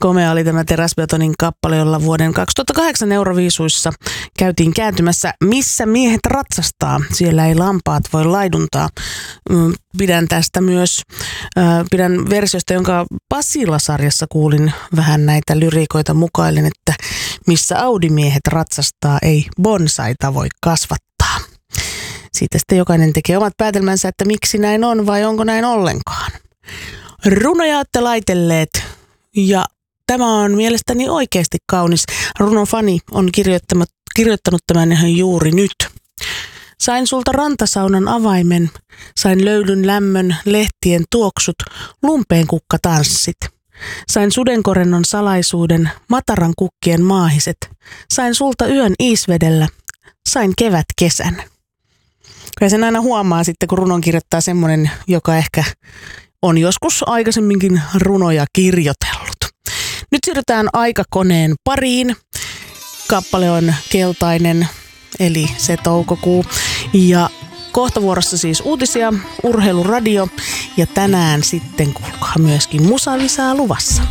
Komea oli tämä Teräsbetonin kappale, jolla vuoden 2008 Euroviisuissa käytiin kääntymässä Missä miehet ratsastaa. Siellä ei lampaat voi laiduntaa. Pidän tästä myös, pidän versiosta, jonka Pasila-sarjassa kuulin vähän näitä lyriikoita mukaillen, että missä Audi-miehet ratsastaa, ei bonsaita voi kasvattaa. Siitä sitten jokainen tekee omat päätelmänsä, että miksi näin on vai onko näin ollenkaan. Runoja olette laitelleet ja tämä on mielestäni oikeasti kaunis. Runofani on kirjoittanut tämän ihan juuri nyt. Sain sulta rantasaunan avaimen, sain löylyn lämmön, lehtien tuoksut, lumpeen kukkatanssit. Sain sudenkorennon salaisuuden, mataran kukkien maahiset. Sain sulta yön iisvedellä, sain kevät kesän. Kyllä sen aina huomaa sitten, kun runon kirjoittaa semmoinen, joka ehkä on joskus aikaisemminkin runoja kirjoitellut. Nyt siirrytään aikakoneen pariin. Kappale on Keltainen, eli se toukokuu. Ja kohta vuorossa siis uutisia, urheiluradio ja tänään sitten kuulkaa myöskin musalisaa luvassa.